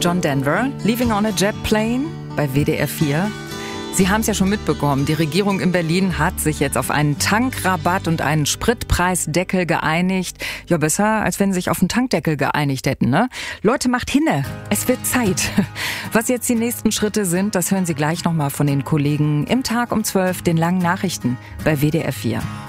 John Denver, Leaving on a Jet Plane bei WDR 4. Sie haben es ja schon mitbekommen, die Regierung in Berlin hat sich jetzt auf einen Tankrabatt und einen Spritpreisdeckel geeinigt. Ja, besser, als wenn sie sich auf einen Tankdeckel geeinigt hätten, ne? Leute, macht hinne, es wird Zeit. Was jetzt die nächsten Schritte sind, das hören Sie gleich nochmal von den Kollegen im Tag um 12, den langen Nachrichten bei WDR 4.